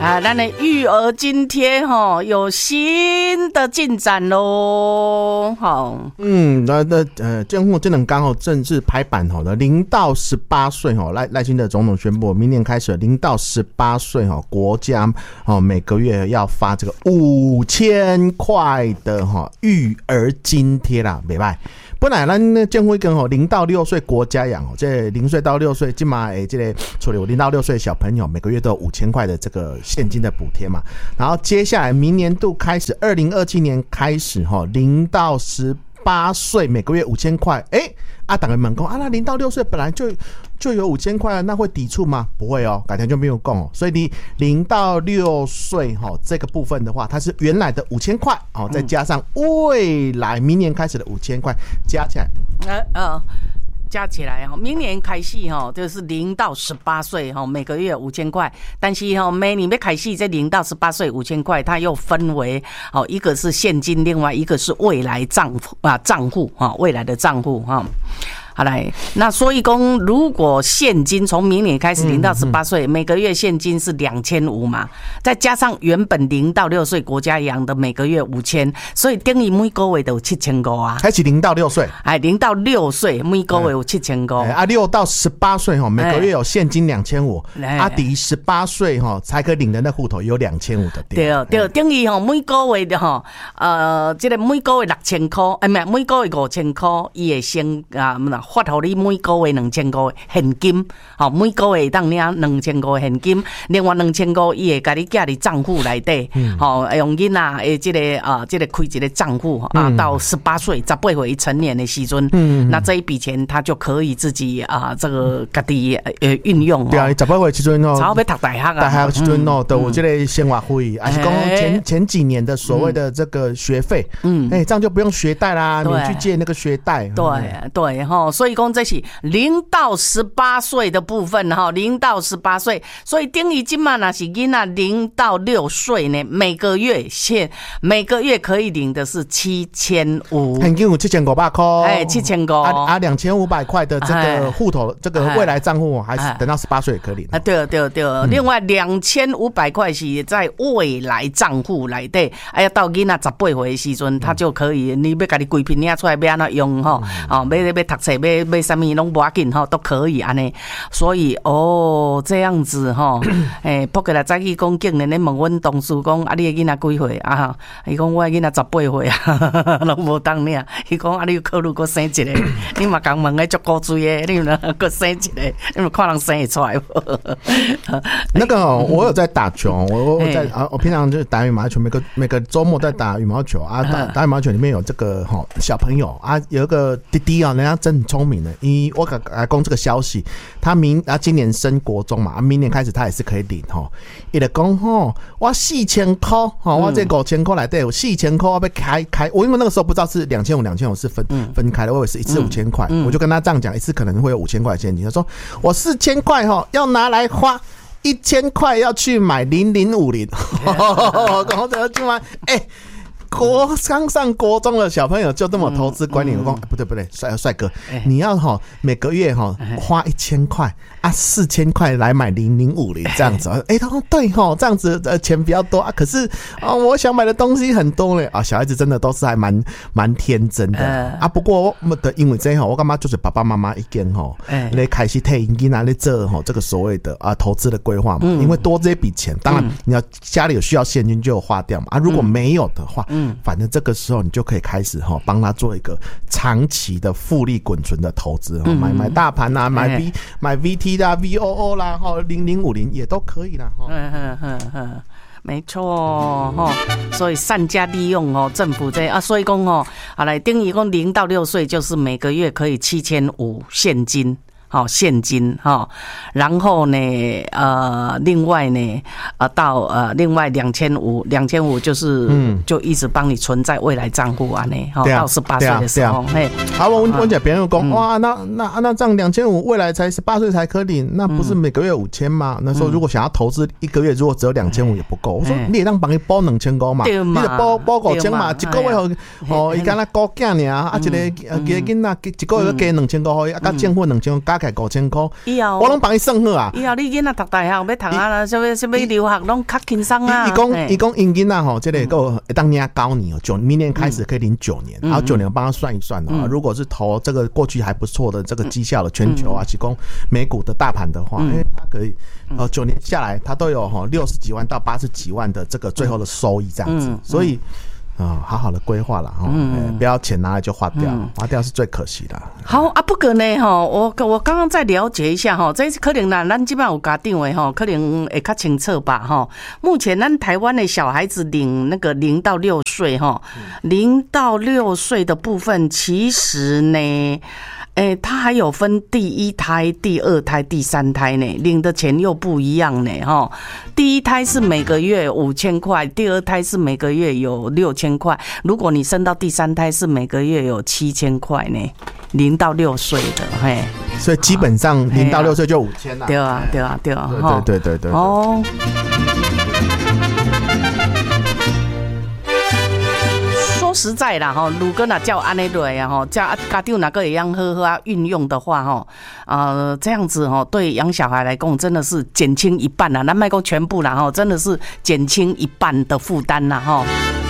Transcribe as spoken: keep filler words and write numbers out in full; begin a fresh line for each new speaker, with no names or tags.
啊，咱的育儿津贴哈有新的进展喽，好，
嗯，那那呃，监护这能刚好正式拍板吼的，零到十八岁吼，赖赖清德总统宣布，明年开始零到十八岁吼，国家哦每个月要发这个五千块的哈育儿津贴啦，袂歹。本来咱监护跟吼零到六岁国家养哦，这零岁到六岁，今嘛诶，这个除了有零到六岁小朋友，每个月都有五千块的这个现金的补贴嘛。然后接下来明年度开始，二零二七年开始哈，零到十八岁每个月五千块，哎、欸，啊，大家问讲啊，那零到六岁本来就就有五千块，那会抵触吗？不会哦，改天就没有供哦。所以你零到六岁哈这个部分的话，它是原来的五千块哦，再加上未来明年开始的五千块，加起来，
呃呃。加起来哈，明年开始哈，就是零到十八岁哈，每个月五千块。但是哈，每年要开始这零到十八岁五千块，它又分为哦，一个是现金，另外一个是未来账啊账户哈，未来的账户哈。好来，那所以讲，如果现金从明年开始零到十八岁，每个月现金是两千五嘛，再加上原本零到六岁国家养的每个月五千，所以等于每个月都有七千五啊。
开始零到六岁，
哎，零到六岁每个月有七千五。
啊，六到十八岁哈，每个月有现金两千五。阿迪十八岁哈才可以领的那户头有两千五的。
对对，等于吼每个月的吼，呃，这个每个月六千块，哎，唔係每个月五千块，伊会先啊乜啦？发给你每个月两千块现金，好，每个月当领两千块现金，另外两千块伊会甲你寄入账户内底，好，用囡仔诶，这个啊，这个开一个账户啊，到十八岁、十八岁成年的时阵，那这一笔钱他就可以自己啊，这个家己呃运用。
对啊，十八岁时阵哦，
差要读大学啊，
大学时阵哦，都有这个生活费，还是讲前前几年的所谓的这个学费，嗯，哎，这样就不用学贷啦，你去借那个学贷，
对对哈。所以讲这是零到十八岁的部分哈，零到十八岁，所以等于今嘛那是囡仔零到六岁呢，每个月现每个月可以领的是七千五，
现金有七千五百块，
哎，七千五
啊，两千五百块的这个户头，这个未来账户还是等到十八岁也可以领啊，
对对对，嗯、另外两千五百块是在未来账户内底，哎呀，到囡仔十八岁的时阵，他就可以，你要家己规片领出来要安怎用吼，哦，要要读册。买买什么拢无要紧吼，都可以安尼。所以哦，这样子吼，诶，不过来早起讲竟然咧问阮同事讲，啊，你的囡仔几岁啊？伊讲我的囡仔十八岁啊，拢无当领。伊讲啊，你考虑搁生一个，你嘛讲问个足古锥的，你嘛搁生一个，你嘛看人生会出来无？
那个、哦、我有在打球，我我在啊，我平常就是打羽毛球，每个每个周末在打羽毛球啊，打打羽毛球里面有这个哈、哦、小朋友啊，有一个弟弟啊，人家真很聪明的，因为我给他讲这个消息，他明啊今年升国中嘛，啊明年开始他也是可以领哈。伊就讲吼，我四千块，哈，我这五千块来对，有四千块我要开开，我因为那个时候不知道是两千五两千五是分分开的，我以为是一次五千块，我就跟他这样讲，一次可能会有五千块现金。他说我四千块哈要拿来花。一千块要去买零零五零，然后怎么去买？哎、欸，国刚上国中的小朋友就这么投资观念，我讲、嗯嗯、不对不对，帅帅哥，欸、你要哈每个月哈花一千块啊，四千块来买零零五零这样子，哎、欸，他说对哈，这样子的钱比较多啊，可是啊，我想买的东西很多嘞啊，小孩子真的都是还蛮蛮天真的、呃、啊，不过我的因为这样，我干嘛就是爸爸妈妈一间哈，来开始替囡仔来做哈这个所谓的啊投资的规划嘛，嗯、因为多这笔钱，当然你要家里有需要现金就花掉嘛啊，如果没有的话，嗯，反正这个时候你就可以开始哈帮他做一个长期的复利滚存的投资，嗯、买买大盘啊，买 V、欸、买 V T 啦 V O O 啦，哈零零五零也都可以啦，
嗯嗯嗯嗯。没错哈，所以善加利用哦，政府这啊，所以讲哦，好来等于讲零到六岁就是每个月可以七千五现金。好、哦、现金哈、哦，然后呢，呃，另外呢，呃，到呃，另外两千五，两千五就是，嗯，就一直帮你存在未来账户啊呢，哈、哦，到十八岁的时候，嘿，
好，我我讲别人讲，哇，那那那这样两千五，未来才十八岁才可领，那不是每个月五千吗？那时候如果想要投资一个月，如果只有两千五也不够，我说你也让帮你包两千高嘛，你得包包五千嘛，一个月哦，哦，伊干那高价呢啊，一个一个囡仔一个月加两千高，啊，加政府两千加。 起来五千块，
以后
我拢帮伊算好啊。
以后你囡仔读大学要读啊啦，什么什么留学拢较轻松啊。
伊讲伊讲因囡仔吼，这个够会当领九年哦，九明年开始可以领九年，然后九年帮他算一算哦，如果是投这个过去还不错的这个绩效的全球啊，提供美股的大盘的话，哎，他可以哦九年下来，他都有哈六十几万到八十几万的这个最后的收益这样子，所以。啊、哦，好好的规划了哈，嗯、不要钱拿来就花掉，嗯、花掉是最可惜的。
好啊，不过呢，哈，我我刚刚再了解一下哈，这可能啦，咱这边有家长的哈，可能会较清楚吧哈。目前咱台湾的小孩子领那个零到六岁哈，零到六岁的部分，其实呢。哎，它还有分第一胎、第二胎、第三胎呢，领的钱又不一样呢，哈。第一胎是每个月五千块，第二胎是每个月有六千块，如果你生到第三胎是每个月有七千块呢，零到六岁的，嘿。
所以基本上零到六岁就五千了。
对啊，对啊，对啊，
对对对对对。
哦。说实在啦哈，如果那叫安尼对呀哈，叫家长哪个也样好好啊运用的话哈，呃这样子哈，对养小孩来讲真的是减轻一半啦，咱莫讲全部啦哈，真的是减轻一半的负担啦哈。